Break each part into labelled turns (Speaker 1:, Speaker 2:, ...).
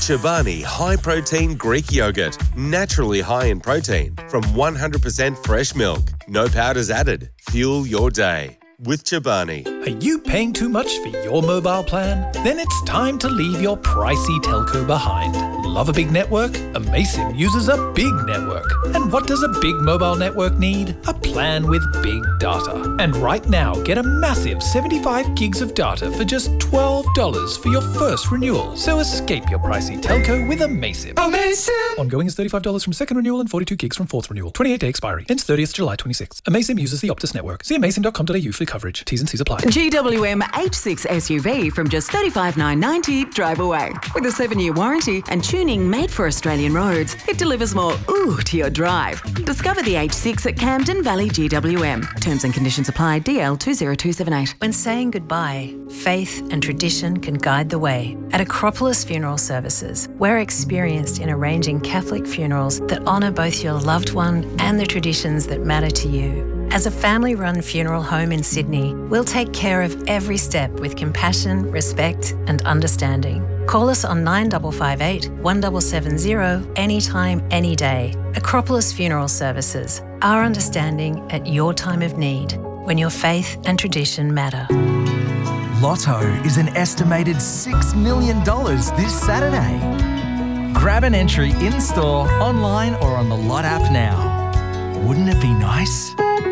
Speaker 1: Chobani High Protein Greek Yogurt. Naturally high in protein from 100% fresh milk. No powders added. Fuel your day with Chobani.
Speaker 2: Are you paying too much for your mobile plan? Then it's time to leave your pricey telco behind. Love a big network? Amaysim uses a big network. And what does a big mobile network need? A plan with big data. And right now, get a massive 75 gigs of data for just $12 for your first renewal. So escape your pricey telco with Amaysim.
Speaker 3: Amaysim!
Speaker 2: Ongoing is $35 from second renewal and 42 gigs from fourth renewal. 28-day expiry. Ends 30th July 26. Amaysim uses the Optus network. See amaysim.com.au for coverage. T's and C's apply.
Speaker 4: GWM H6 SUV from just $35,990 drive away. With a 7-year warranty and tuning made for Australian roads, it delivers more ooh to your drive. Discover the H6 at Camden Valley GWM. Terms and conditions apply. DL 20278.
Speaker 5: When saying goodbye, faith and tradition can guide the way. At Acropolis Funeral Services, we're experienced in arranging Catholic funerals that honour both your loved one and the traditions that matter to you. As a family-run funeral home in Sydney, we'll take care of every step with compassion, respect and understanding. Call us on 9558 1770 anytime, any day. Acropolis Funeral Services. Our understanding at your time of need, when your faith and tradition matter.
Speaker 6: Lotto is an estimated $6 million this Saturday. Grab an entry in-store, online or on the Lot app now. Wouldn't it be nice?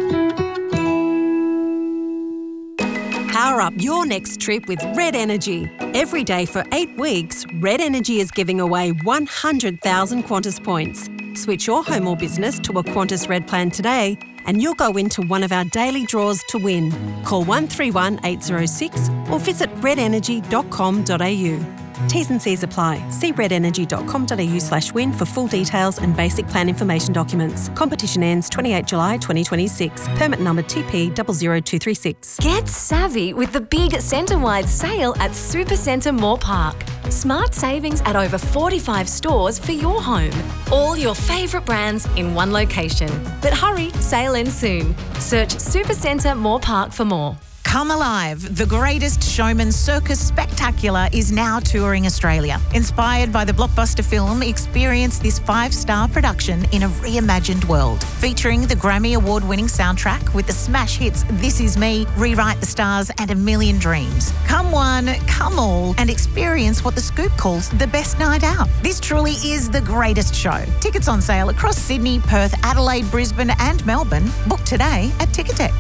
Speaker 7: Power up your next trip with Red Energy. Every day for 8 weeks, Red Energy is giving away 100,000 Qantas points. Switch your home or business to a Qantas Red plan today and you'll go into one of our daily draws to win. Call 131 806 or visit redenergy.com.au. T's and C's apply. See redenergy.com.au/win for full details and basic plan information documents. Competition ends 28 July 2026. Permit number TP00236.
Speaker 8: Get savvy with the big centre-wide sale at Supercentre Moore Park. Smart savings at over 45 stores for your home. All your favourite brands in one location. But hurry, sale ends soon. Search Supercentre Moore Park for more.
Speaker 9: Come Alive, the Greatest Showman Circus Spectacular is now touring Australia. Inspired by the blockbuster film, experience this 5-star production in a reimagined world. Featuring the Grammy Award-winning soundtrack with the smash hits This Is Me, Rewrite the Stars and A Million Dreams. Come one, come all and experience what The Scoop calls the best night out. This truly is the greatest show. Tickets on sale across Sydney, Perth, Adelaide, Brisbane and Melbourne. Book today at Ticketek.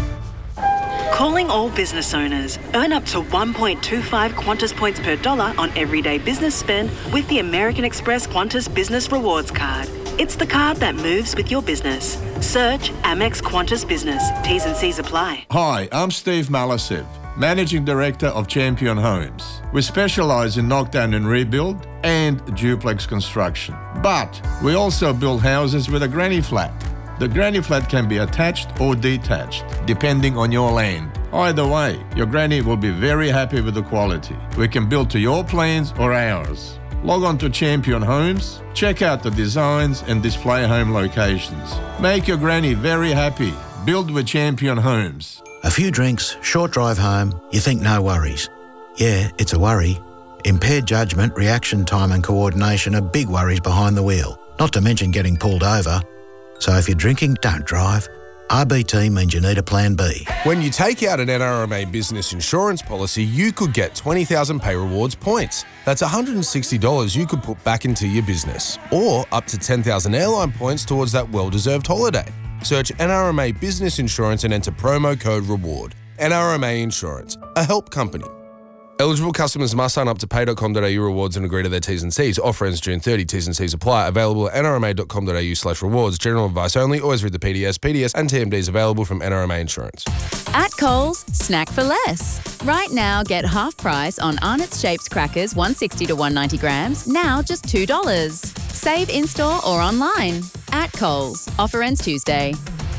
Speaker 10: Calling all business owners. Earn up to 1.25 Qantas points per dollar on everyday business spend with the American Express Qantas Business Rewards Card. It's the card that moves with your business. Search Amex Qantas Business. T's and C's apply.
Speaker 11: Hi, I'm Steve Malasiv, Managing Director of Champion Homes. We specialise in knockdown and rebuild and duplex construction. But we also build houses with a granny flat. The granny flat can be attached or detached, depending on your land. Either way, your granny will be very happy with the quality. We can build to your plans or ours. Log on to Champion Homes, check out the designs and display home locations. Make your granny very happy. Build with Champion Homes.
Speaker 12: A few drinks, short drive home, you think no worries. Yeah, it's a worry. Impaired judgment, reaction time and coordination are big worries behind the wheel, not to mention getting pulled over. So if you're drinking, don't drive. RBT means you need a plan B.
Speaker 13: When you take out an NRMA business insurance policy, you could get 20,000 Pay Rewards points. That's $160 you could put back into your business. Or up to 10,000 airline points towards that well-deserved holiday. Search NRMA Business Insurance and enter promo code REWARD. NRMA Insurance, a help company. Eligible customers must sign up to pay.com.au rewards and agree to their T's and C's. Offer ends June 30. T's and C's apply. Available at nrma.com.au/rewards. General advice only. Always read the PDS. PDS and TMDs available from NRMA Insurance.
Speaker 14: At Coles, snack for less. Right now, get half price on Arnott's Shapes crackers, 160 to 190 grams, now just $2. Save in-store or online. At Coles. Offer ends Tuesday.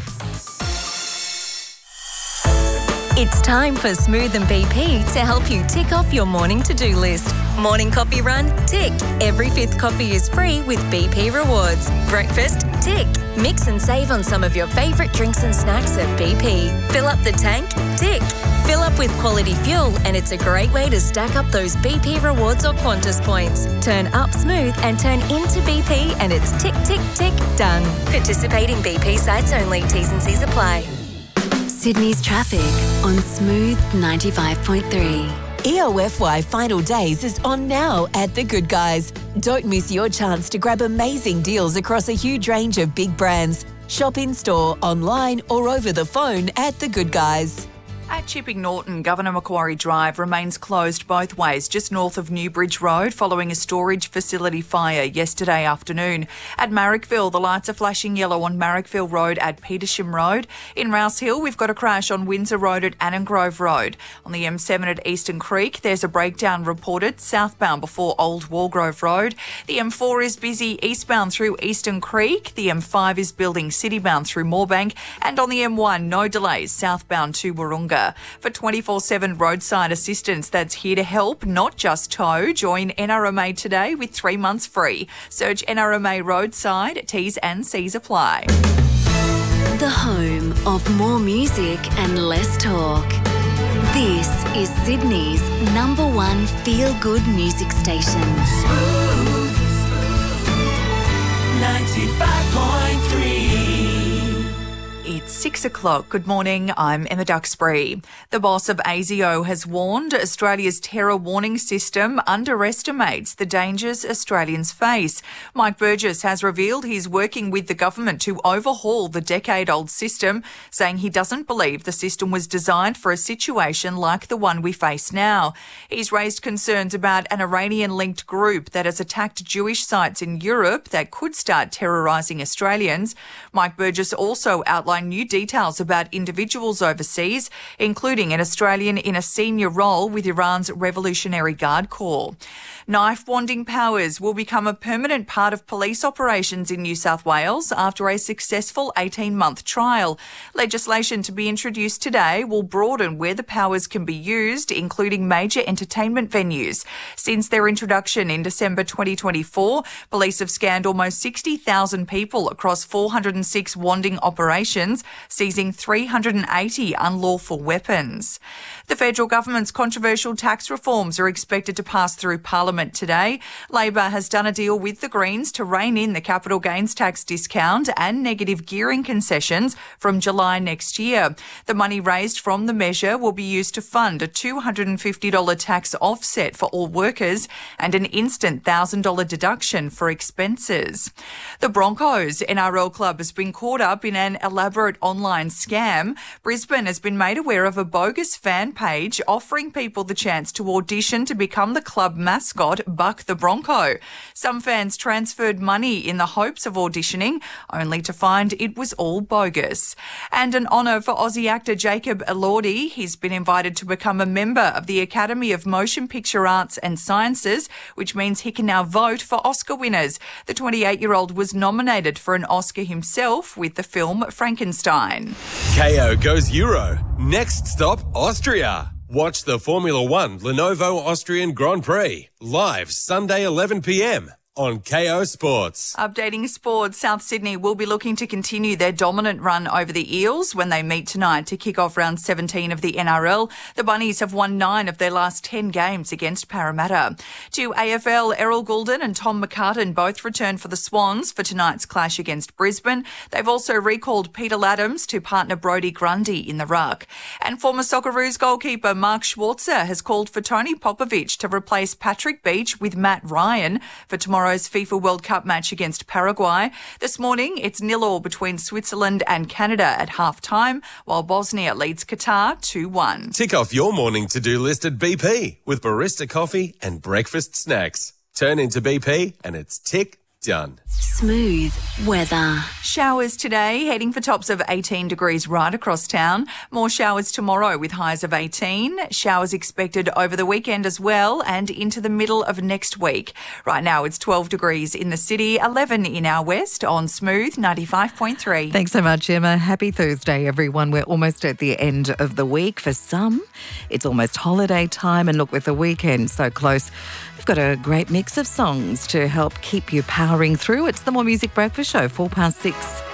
Speaker 8: It's time for Smooth and BP to help you tick off your morning to-do list. Morning coffee run? Tick. Every 5th coffee is free with BP Rewards. Breakfast? Tick. Mix and save on some of your favourite drinks and snacks at BP. Fill up the tank? Tick. Fill up with quality fuel and it's a great way to stack up those BP rewards or Qantas points. Turn up smooth and turn into BP and it's tick, tick, tick, done. Participating BP sites only. T's and C's apply.
Speaker 3: Sydney's traffic on Smooth 95.3.
Speaker 15: EOFY Final Days is on now at The Good Guys. Don't miss your chance to grab amazing deals across a huge range of big brands. Shop in-store, online or over the phone at The Good Guys.
Speaker 16: At Chipping Norton, Governor Macquarie Drive remains closed both ways just north of Newbridge Road following a storage facility fire yesterday afternoon. At Marrickville, the lights are flashing yellow on Marrickville Road at Petersham Road. In Rouse Hill, we've got a crash on Windsor Road at Annan Grove Road. On the M7 at Eastern Creek, there's a breakdown reported southbound before Old Walgrove Road. The M4 is busy eastbound through Eastern Creek. The M5 is building citybound through Moorebank. And on the M1, no delays southbound to Wahroonga. For 24/7 roadside assistance that's here to help, not just tow, join NRMA today with 3 months free. Search NRMA Roadside, T's and C's apply.
Speaker 3: The home of more music and less talk. This is Sydney's #1 feel-good music station.
Speaker 16: 95.3. It's 6 o'clock. Good morning. I'm Emma Duxbury. The boss of ASIO has warned Australia's terror warning system underestimates the dangers Australians face. Mike Burgess has revealed he's working with the government to overhaul the decade-old system, saying he doesn't believe the system was designed for a situation like the one we face now. He's raised concerns about an Iranian-linked group that has attacked Jewish sites in Europe that could start terrorising Australians. Mike Burgess also outlined new details about individuals overseas, including an Australian in a senior role with Iran's Revolutionary Guard Corps. Knife-wanding powers will become a permanent part of police operations in New South Wales after a successful 18-month trial. Legislation to be introduced today will broaden where the powers can be used, including major entertainment venues. Since their introduction in December 2024, police have scanned almost 60,000 people across 406 wanding operations, seizing 380 unlawful weapons. The federal government's controversial tax reforms are expected to pass through Parliament today. Labor has done a deal with the Greens to rein in the capital gains tax discount and negative gearing concessions from July next year. The money raised from the measure will be used to fund a $250 tax offset for all workers and an instant $1,000 deduction for expenses. The Broncos NRL club has been caught up in an elaborate online scam. Brisbane has been made aware of a bogus fan page offering people the chance to audition to become the club mascot, Buck the Bronco. Some fans transferred money in the hopes of auditioning, only to find it was all bogus. And an honour for Aussie actor Jacob Elordi. He's been invited to become a member of the Academy of Motion Picture Arts and Sciences, which means he can now vote for Oscar winners. The 28-year-old was nominated for an Oscar himself with the film Frankenstein.
Speaker 1: KO goes Euro. Next stop, Austria. Watch the Formula One Lenovo Austrian Grand Prix live Sunday 11 p.m. on KO Sports.
Speaker 16: Updating sports, South Sydney will be looking to continue their dominant run over the Eels when they meet tonight to kick off round 17 of the NRL. The Bunnies have won 9 of their last 10 games against Parramatta. To AFL, Errol Goulden and Tom McCartan both return for the Swans for tonight's clash against Brisbane. They've also recalled Peter Laddams to partner Brodie Grundy in the ruck. And former Socceroos goalkeeper Mark Schwarzer has called for Tony Popovic to replace Patrick Beach with Matt Ryan for tomorrow's FIFA World Cup match against Paraguay. This morning, it's 0-0 between Switzerland and Canada at half-time, while Bosnia leads Qatar 2-1.
Speaker 1: Tick off your morning to-do list at BP with barista coffee and breakfast snacks. Turn into BP and it's tick done.
Speaker 3: Smooth weather.
Speaker 16: Showers today, heading for tops of 18 degrees right across town. More showers tomorrow with highs of 18. Showers expected over the weekend as well and into the middle of next week. Right now it's 12 degrees in the city, 11 in our west on Smooth 95.3.
Speaker 17: Thanks so much, Emma. Happy Thursday, everyone. We're almost at the end of the week. For some, it's almost holiday time, and look, with the weekend so close, we've got a great mix of songs to help keep you powering through. It's the More Music Breakfast Show, 6:04.